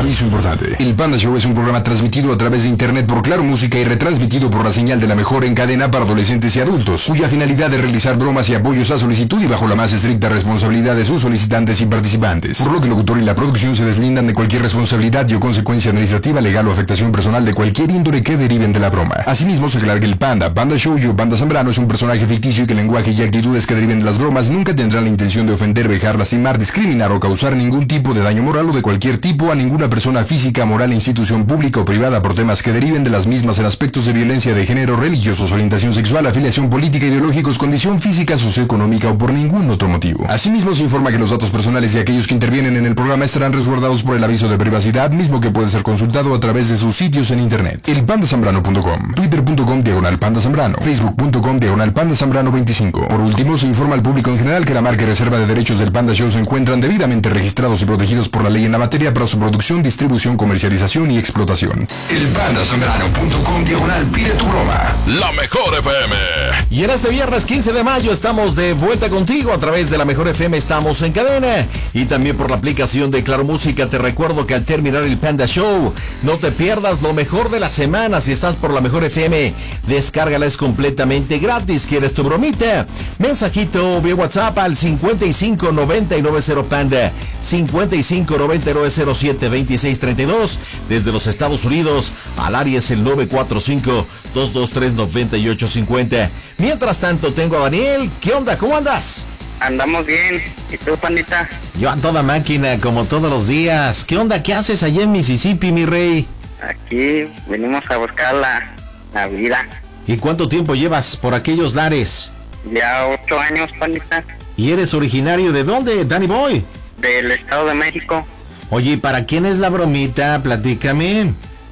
Aviso importante. El Panda Show es un programa transmitido a través de internet por Claro Música y retransmitido por la señal de la mejor en cadena para adolescentes y adultos, cuya finalidad es realizar bromas y apoyos a solicitud y bajo la más estricta responsabilidad de sus solicitantes y participantes. Por lo que el locutor y la producción se deslindan de cualquier responsabilidad y o consecuencia administrativa, legal o afectación personal de cualquier índole que deriven de la broma. Asimismo, se aclara que el Panda Show o Panda Zambrano es un personaje ficticio y que el lenguaje y actitudes que deriven de las bromas nunca tendrán la intención de ofender, vejar, lastimar, discriminar o causar ningún tipo de daño moral o de cualquier tipo a ninguna persona física, moral, institución pública o privada por temas que deriven de las mismas en aspectos de violencia de género, religiosos, orientación sexual, afiliación política, ideológicos, condición física, socioeconómica o por ningún otro motivo. Asimismo, se informa que los datos personales de aquellos que intervienen en el programa estarán resguardados por el aviso de privacidad, mismo que puede ser consultado a través de sus sitios en internet. Elpandasambrano.com, twitter.com/pandazambrano, facebook.com/pandazambrano25. Por último, se informa al público en general que la marca y reserva de derechos del Panda Show se encuentran debidamente registrados y protegidos por la ley en la materia para su producción, distribución, comercialización y explotación. Elpandasambrano.com/pide tu broma. La Mejor FM. Y en este viernes 15 de mayo estamos de vuelta contigo a través de La Mejor FM. Estamos en cadena y también por la aplicación de Claro Música. Te recuerdo que al terminar el Panda Show no te pierdas lo mejor de la semana. Si estás por La Mejor FM, descárgala, es completamente gratis. ¿Quieres tu bromita? Mensajito vía WhatsApp al 5599 Panda, 5599072632. Desde los Estados Unidos al área es el 945-223-9850. Mientras tanto tengo a Daniel. ¿Qué onda? ¿Cómo andas? Andamos bien. ¿Y tú, pandita? Yo a toda máquina, como todos los días. ¿Qué onda? ¿Qué haces allá en Mississippi, mi rey? Aquí venimos a buscar la vida. ¿Y cuánto tiempo llevas por aquellos lares? Ya 8 años, pandita. ¿Y eres originario de dónde, Danny Boy? Del Estado de México. Oye, ¿para quién es la bromita? Platícame.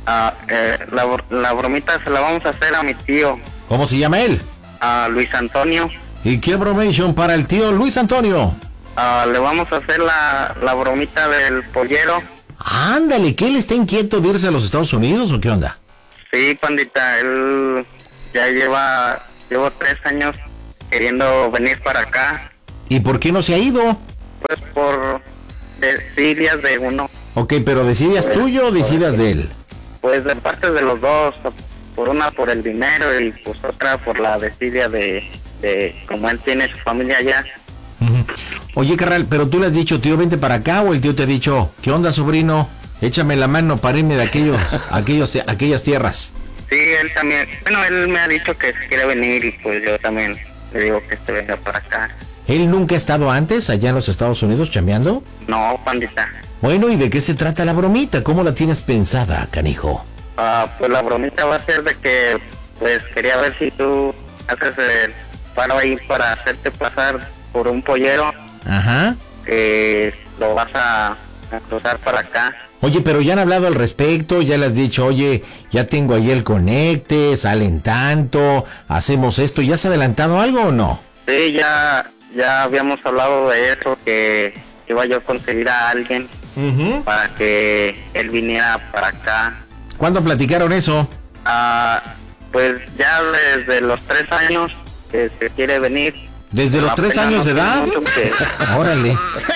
La bromita se la vamos a hacer a mi tío. ¿Cómo se llama él? Luis Antonio. ¿Y qué bromation para el tío Luis Antonio? Le vamos a hacer la bromita del pollero. Ándale, ¿que él está inquieto de irse a los Estados Unidos o qué onda? Sí, pandita, él ya llevo 3 años queriendo venir para acá. ¿Y por qué no se ha ido? Pues por desidias de uno. Ok, pero ¿decidas tuyo o decidas de él? Pues de parte de los dos, por una por el dinero y pues otra por la desidia de como él tiene su familia allá. Oye, carnal, pero tú le has dicho, tío, vente para acá, o el tío te ha dicho, ¿qué onda, sobrino? Échame la mano para irme de aquellas tierras. Sí, él también, bueno, él me ha dicho que quiere venir y pues yo también le digo que se venga para acá. ¿Él nunca ha estado antes allá en los Estados Unidos chambeando? No, pandita. Bueno, ¿y de qué se trata la bromita? ¿Cómo la tienes pensada, canijo? Pues la bromita va a ser de que, pues quería ver si tú haces el paro ahí para hacerte pasar por un pollero. Ajá. Que lo vas a cruzar para acá. Oye, pero ya han hablado al respecto, ya le has dicho, oye, ya tengo ahí el conecte, salen tanto, hacemos esto, ¿ya se ha adelantado algo o no? Sí, ya habíamos hablado de eso, que iba yo a conseguir a alguien para que él viniera para acá. ¿Cuándo platicaron eso? Pues ya desde los 3 años que se quiere venir. ¿Desde los 3 años de edad? Órale.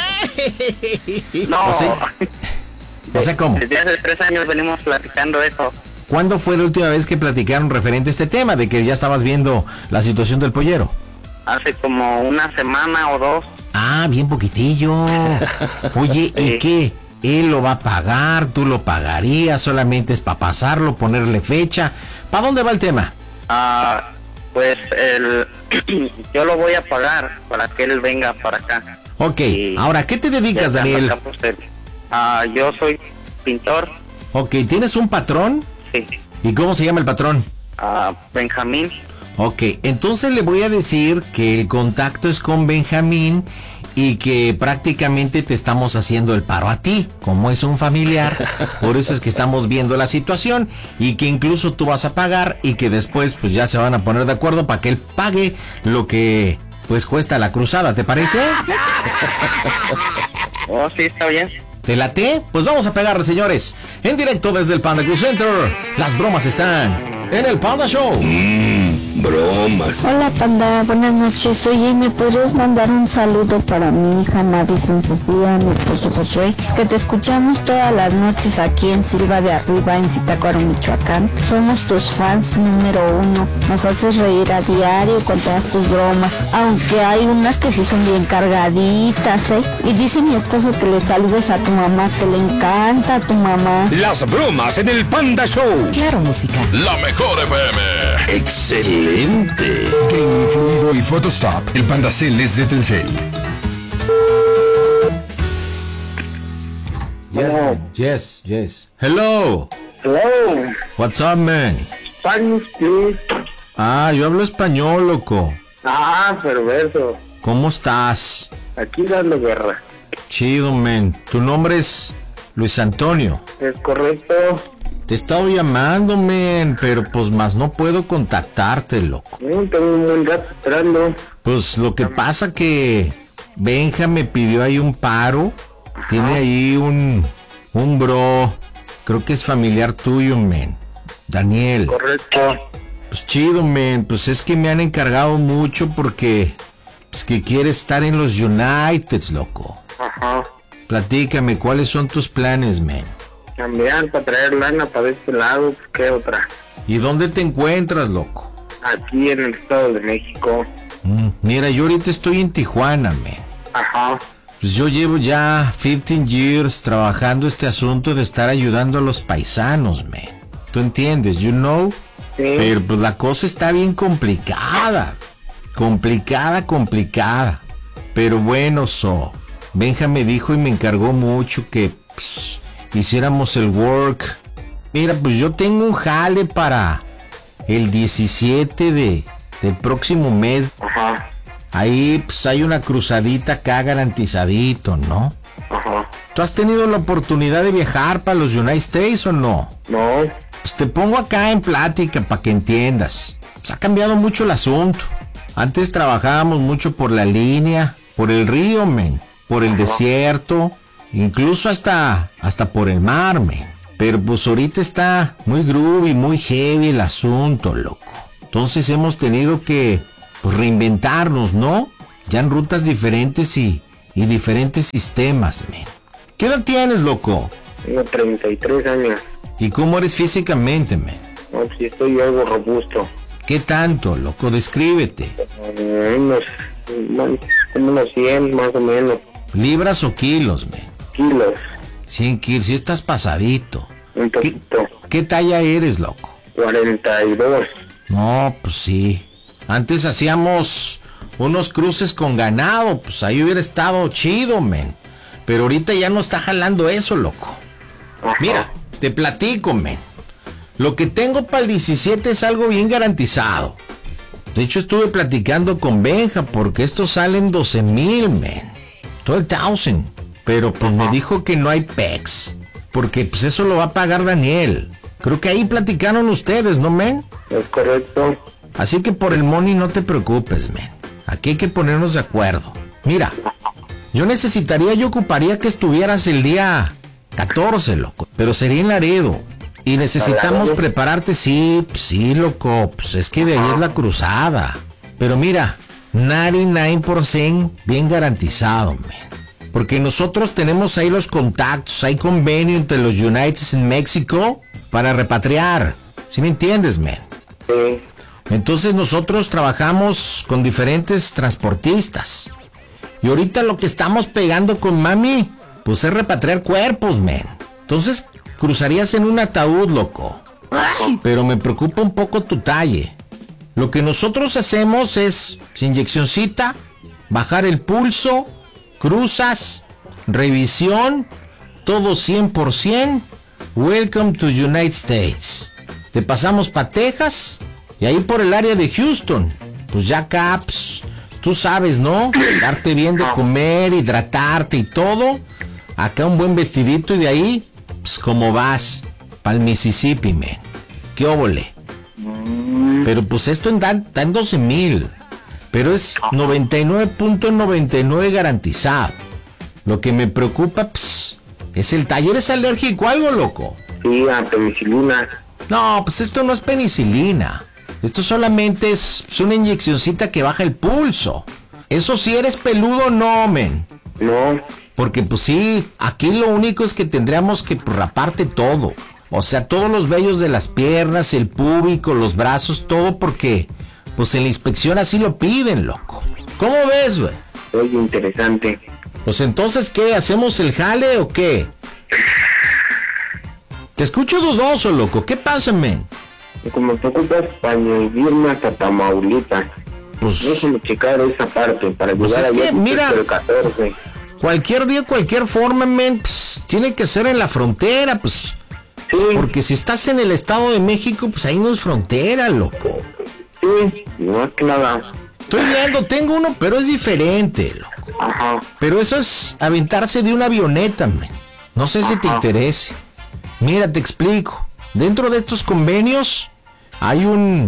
No. O sea, ¿cómo? Desde hace 3 años venimos platicando eso. ¿Cuándo fue la última vez que platicaron referente a este tema, de que ya estabas viendo la situación del pollero? Hace como 1 semana o 2. Ah, bien poquitillo. Oye, ¿y qué? ¿Él lo va a pagar? ¿Tú lo pagarías? ¿Solamente es para pasarlo, ponerle fecha? ¿Para dónde va el tema? Pues yo lo voy a pagar para que él venga para acá. Ok, ahora, ¿qué te dedicas, Daniel? Yo soy pintor. Ok, ¿tienes un patrón? Sí. ¿Y cómo se llama el patrón? Benjamín. Ok, entonces le voy a decir que el contacto es con Benjamín y que prácticamente te estamos haciendo el paro a ti, como es un familiar, por eso es que estamos viendo la situación y que incluso tú vas a pagar y que después pues ya se van a poner de acuerdo para que él pague lo que pues cuesta la cruzada, ¿te parece? Oh, sí, está bien. ¿Te late? Pues vamos a pegarle, señores. En directo desde el Panda Cruz Center, las bromas están en el Panda Show. bromas. Hola Panda, buenas noches. Oye, ¿me podrías mandar un saludo para mi hija Madison Sofía, mi esposo Josué? Que te escuchamos todas las noches aquí en Silva de Arriba, en Zitácuaro, Michoacán. Somos tus fans número 1. Nos haces reír a diario con todas tus bromas, aunque hay unas que sí son bien cargaditas, ¿eh? Y dice mi esposo que le saludes a tu mamá, que le encanta a tu mamá. Las bromas en el Panda Show. Claro Música. La mejor FM. Excelente. Game Fluido y Photostop, el Panda Cell es de Telcel. Yes. Hello. Hello. What's up, man? Spanish, please. Ah, yo hablo español, loco. Ah, perverso. ¿Cómo estás? Aquí dando guerra. Chido, man. Tu nombre es Luis Antonio. ¿Es correcto? Te he estado llamando, man, pero pues más no puedo contactarte, loco. Tengo un buen rato esperando. Pues lo que pasa que Benja me pidió ahí un paro. Tiene ahí un bro, creo que es familiar tuyo, man. Daniel. Correcto. Pues chido, man. Pues es que me han encargado mucho porque pues que quiere estar en los Uniteds, loco. Ajá. Platícame, ¿cuáles son tus planes, man? Cambiar para traer lana para este lado, pues qué otra. ¿Y dónde te encuentras, loco? Aquí en el Estado de México. Mira, yo ahorita estoy en Tijuana, man. Ajá. Pues yo llevo ya 15 years trabajando este asunto de estar ayudando a los paisanos, man. ¿Tú entiendes? You know? Sí. Pero pues la cosa está bien complicada. Complicada. Pero bueno, Benja me dijo y me encargó mucho que hiciéramos el work. Mira, pues yo tengo un jale para el 17 del próximo mes. Ajá. Ahí pues hay una cruzadita acá garantizadito, ¿no? Ajá. ¿Tú has tenido la oportunidad de viajar para los United States o no? No. Pues te pongo acá en plática para que entiendas. Pues ha cambiado mucho el asunto. Antes trabajábamos mucho por la línea, por el río, men, por el desierto, incluso hasta por el mar, men. Pero pues ahorita está muy groovy, muy heavy el asunto, loco. Entonces hemos tenido que reinventarnos, ¿no? Ya en rutas diferentes y diferentes sistemas, men. ¿Qué edad tienes, loco? Tengo 33 años. ¿Y cómo eres físicamente, men? No, pues sí estoy algo robusto. ¿Qué tanto, loco? Descríbete. Como unos 100 más o menos. ¿Libras o kilos, men? Kilos. 100 kilos, si estás pasadito. Un poquito. ¿Qué talla eres, loco? 42. No, pues sí. Antes hacíamos unos cruces con ganado, pues ahí hubiera estado chido, men. Pero ahorita ya no está jalando eso, loco. Ajá. Mira, te platico, men. Lo que tengo para el 17 es algo bien garantizado. De hecho, estuve platicando con Benja porque estos salen 12,000, men. 12,000. Pero pues me dijo que no hay PEX. Porque pues eso lo va a pagar Daniel. Creo que ahí platicaron ustedes, ¿no, men? Es correcto. Así que por el money no te preocupes, men. Aquí hay que ponernos de acuerdo. Mira, yo ocuparía que estuvieras el día 14, loco. Pero sería en Laredo. Y necesitamos prepararte, sí, loco. Pues es que de ahí es la cruzada. Pero mira, 99% bien garantizado, men. Porque nosotros tenemos ahí los contactos, hay convenio entre los United en México para repatriar. ¿Sí me entiendes, men? Sí. Entonces nosotros trabajamos con diferentes transportistas. Y ahorita lo que estamos pegando con mami, pues es repatriar cuerpos, men. Entonces cruzarías en un ataúd, loco. Pero me preocupa un poco tu talle. Lo que nosotros hacemos es, sin inyeccioncita, bajar el pulso, cruzas, revisión, todo 100%, welcome to United States. Te pasamos pa' Texas y ahí por el área de Houston. Pues ya caps, tú sabes, ¿no? Darte bien de comer, hidratarte y todo. Acá un buen vestidito y de ahí, pues como vas, pa'l Mississippi, men. ¿Qué óvole? Pero pues esto está en 12,000. Pero es 99.99 garantizado. Lo que me preocupa, es el taller. ¿Es alérgico a algo, loco? Sí, a penicilina. No, pues esto no es penicilina. Esto solamente es una inyeccioncita que baja el pulso. Eso si eres peludo, no, men. No. Porque pues sí, aquí lo único es que tendríamos que raparte todo. O sea, todos los vellos de las piernas, el púbico, los brazos, todo porque pues en la inspección así lo piden, loco. ¿Cómo ves, güey? Oye, interesante. Pues entonces, ¿qué? ¿Hacemos el jale o qué? Te escucho dudoso, loco. ¿Qué pasa, men? Como te ocupas para irme hasta Tamaulipas. Pues... déjame checar esa parte para pues llegar es allá que, mira, el 14. Cualquier día, cualquier forma, men, pues, tiene que ser en la frontera, pues. Sí. Porque si estás en el Estado de México, pues ahí no es frontera, loco. Sí, no es que nada. Estoy viendo, tengo uno, pero es diferente, loco. Ajá. Pero eso es aventarse de una avioneta, men. No sé si te interese. Mira, te explico. Dentro de estos convenios hay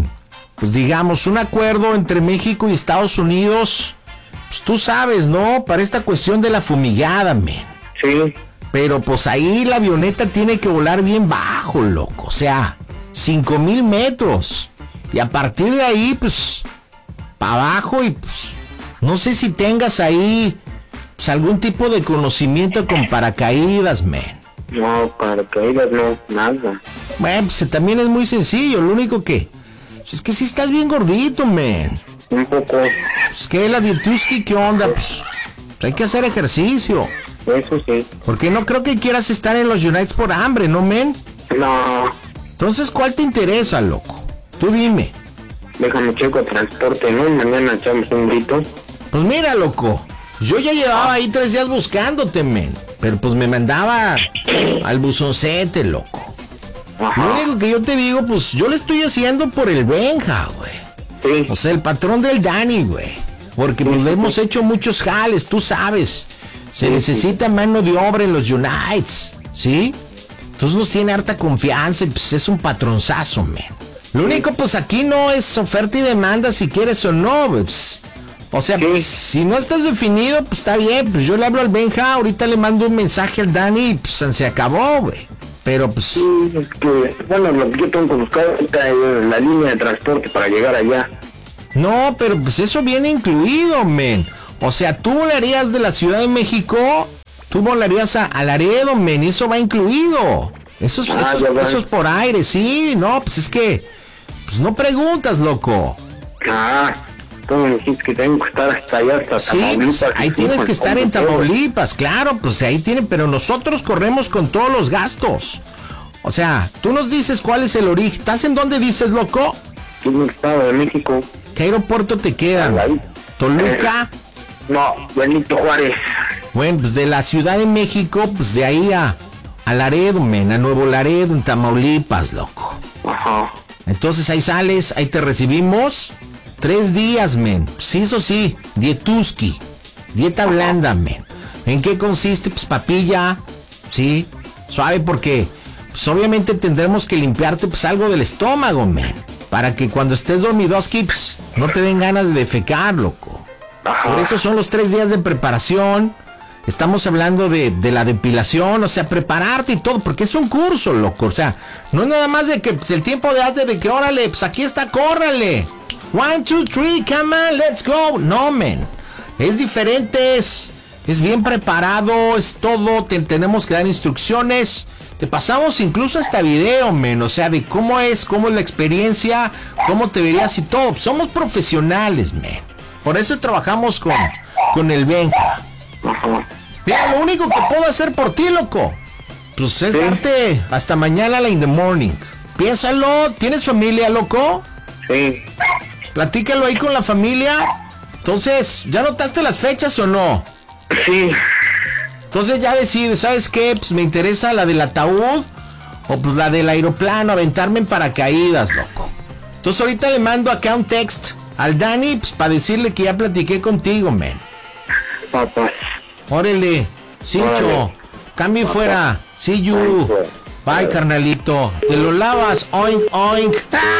pues digamos, un acuerdo entre México y Estados Unidos. Pues tú sabes, ¿no? Para esta cuestión de la fumigada, men. Sí. Pero pues ahí la avioneta tiene que volar bien bajo, loco. O sea, 5,000 metros. Y a partir de ahí, pues, para abajo y pues, no sé si tengas ahí pues, algún tipo de conocimiento con paracaídas, men. No, paracaídas no, nada. Bueno, pues también es muy sencillo. Lo único que es que si estás bien gordito, men. Un poco. Pues que la Dietuski, ¿qué onda? Pues hay que hacer ejercicio. Eso sí. Porque no creo que quieras estar en los Unites por hambre, ¿no, men? No. Entonces, ¿cuál te interesa, loco? Tú dime. Déjame checo transporte, ¿no? Mañana echamos un grito. Pues mira, loco. Yo ya llevaba ahí 3 días buscándote, men. Pero pues me mandaba al buzoncete, loco. Ajá. Lo único que yo te digo, pues yo le estoy haciendo por el Benja, güey. Sí. O sea, el patrón del Dani, güey. Porque pues le hemos hecho muchos jales, tú sabes. Se necesita mano de obra en los Unites, ¿sí? Entonces nos tiene harta confianza y pues es un patronzazo, men. Lo único, pues aquí no es oferta y demanda si quieres o no, pues. O sea, pues, si no estás definido, pues está bien. Pues yo le hablo al Benja, ahorita le mando un mensaje al Dani y pues se acabó, güey. Pero pues... sí, es que, bueno, lo que yo tengo que buscar ahorita es la línea de transporte para llegar allá. No, pero pues eso viene incluido, men. O sea, tú volarías de la Ciudad de México, tú volarías a Laredo, men, y eso va incluido. Eso es por aire, sí, no, pues es que, pues no preguntas, loco. Ah, tú me dijiste que tengo que estar hasta allá, hasta sí, Tamaulipas. pues, ahí tienes que estar en Tamaulipas, claro, pues ahí tienen, pero nosotros corremos con todos los gastos. O sea, tú nos dices cuál es el origen. ¿Estás en dónde dices, loco? Sí, en el Estado de México. ¿Qué aeropuerto te queda? Ahí. ¿Toluca? No, Benito Juárez. Bueno, pues de la Ciudad de México, pues de ahí a Laredo, men, a Nuevo Laredo, en Tamaulipas, loco. Ajá. Entonces ahí sales, ahí te recibimos 3 días, men. Sí, eso sí, Dietuski, dieta blanda, men. ¿En qué consiste? Pues papilla, sí, suave porque, pues obviamente tendremos que limpiarte pues algo del estómago, men. Para que cuando estés dormidoski, pues, no te den ganas de defecar, loco. Ajá. Por eso son los 3 días de preparación. Estamos hablando de la depilación, o sea, prepararte y todo, porque es un curso, loco. O sea, no es nada más de que pues, el tiempo de antes de que, órale, pues aquí está, córrale. 1, 2, 3, come on, let's go. No, men. Es diferente, es bien preparado, es todo. Tenemos que dar instrucciones. Te pasamos incluso hasta video, men. O sea, de cómo es la experiencia, cómo te verías y todo. Somos profesionales, men. Por eso trabajamos con el Benja. Ajá. Mira, lo único que puedo hacer por ti, loco, pues es darte hasta mañana la in the morning. Piénsalo, ¿tienes familia, loco? Sí. Platícalo ahí con la familia. Entonces, ¿ya notaste las fechas o no? Sí. Entonces ya decides, ¿sabes qué? Pues me interesa la del ataúd o pues la del aeroplano, aventarme en paracaídas, loco. Entonces ahorita le mando acá un text al Dani, pues para decirle que ya platiqué contigo, men. Papá. Órale, Cincho, Órale. cambio y fuera. See you. Bye, carnalito. Te lo lavas. Oink, oink.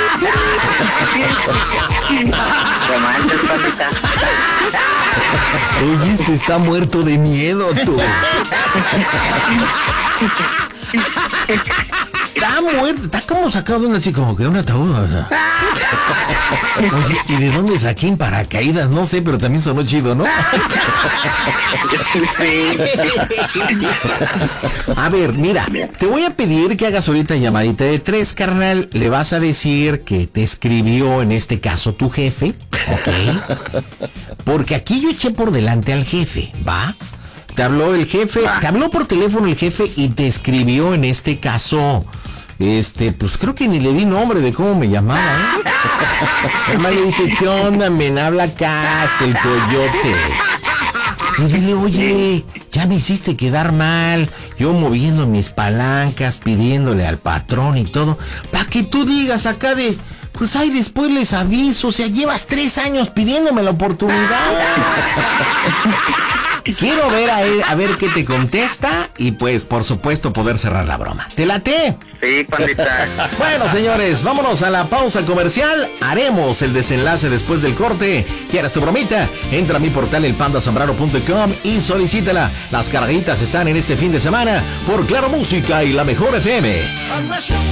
Oye, está muerto de miedo, tú. Está muerto, está como sacado de una así como que un ataúd. O sea. Oye, ¿y de dónde saqué en paracaídas? No sé, pero también sonó chido, ¿no? A ver, mira, te voy a pedir que hagas ahorita llamadita de 3, carnal. Le vas a decir que te escribió, en este caso, tu jefe, ¿ok? Porque aquí yo eché por delante al jefe, ¿va? Te habló el jefe, te habló por teléfono el jefe y te escribió, en este caso, pues creo que ni le di nombre de cómo me llamaba, ¿eh? Además le dije, ¿qué onda, men? Habla acá, el coyote. Y dile, oye, ya me hiciste quedar mal, yo moviendo mis palancas, pidiéndole al patrón y todo, para que tú digas acá de, pues ahí después les aviso, o sea, llevas 3 años pidiéndome la oportunidad. Quiero ver a él, a ver qué te contesta y pues por supuesto poder cerrar la broma. ¿Te late? Sí, pandita. Bueno, señores, vámonos a la pausa comercial. Haremos el desenlace después del corte. ¿Quieres tu bromita? Entra a mi portal elpandasombrano.com y solicítala. Las carguitas están en este fin de semana por Claro Música y La Mejor FM.